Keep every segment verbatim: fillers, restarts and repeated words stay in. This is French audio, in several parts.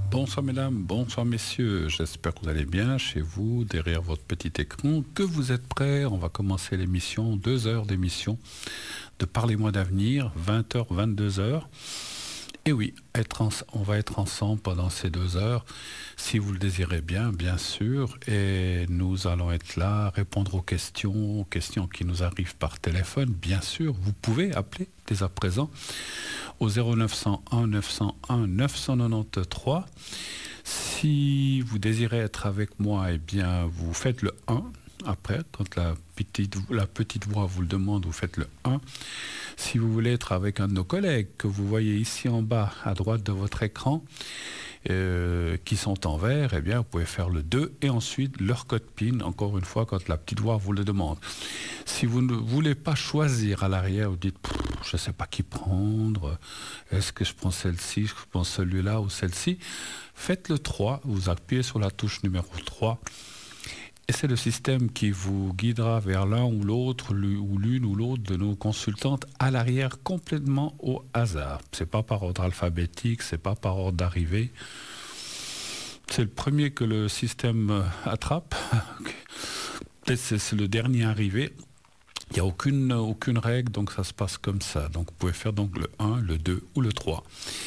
Bonsoir mesdames, bonsoir messieurs, j'espère que vous allez bien chez vous, derrière votre petit écran, que vous êtes prêts. On va commencer l'émission, deux heures d'émission de Parlez-moi d'avenir, vingt heures, vingt-deux heures. Et oui, être en, on va être ensemble pendant ces deux heures, si vous le désirez bien, bien sûr. Et nous allons être là, répondre aux questions, aux questions qui nous arrivent par téléphone, bien sûr. Vous pouvez appeler dès à présent au zéro neuf cent un neuf cent un neuf cent quatre-vingt-treize. Si vous désirez être avec moi, eh bien, vous faites le un. Après, quand la petite, la petite voix vous le demande, vous faites le un. Si vous voulez être avec un de nos collègues que vous voyez ici en bas, à droite de votre écran, euh, qui sont en vert, eh bien, vous pouvez faire le deux et ensuite leur code PIN, encore une fois, quand la petite voix vous le demande. Si vous ne voulez pas choisir à l'arrière, vous dites, je ne sais pas qui prendre, est-ce que je prends celle-ci, je prends celui-là ou celle-ci, faites le trois, vous appuyez sur la touche numéro trois. Et c'est le système qui vous guidera vers l'un ou l'autre, ou l'une ou l'autre de nos consultantes à l'arrière, complètement au hasard. C'est pas par ordre alphabétique, c'est pas par ordre d'arrivée. C'est le premier que le système attrape. Peut-être c'est, c'est le dernier arrivé. Il n'y a aucune, aucune règle, donc ça se passe comme ça. Donc vous pouvez faire donc le un, le deux ou le trois.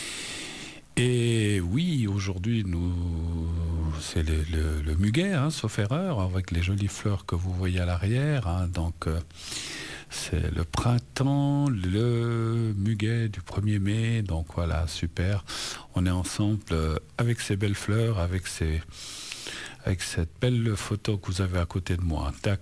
Et oui, aujourd'hui, nous, c'est le, le, le muguet, hein, sauf erreur, avec les jolies fleurs que vous voyez à l'arrière. Hein, donc, euh, c'est le printemps, le muguet du premier mai. Donc voilà, super. On est ensemble euh, avec ces belles fleurs, avec, ces, avec cette belle photo que vous avez à côté de moi. Tac,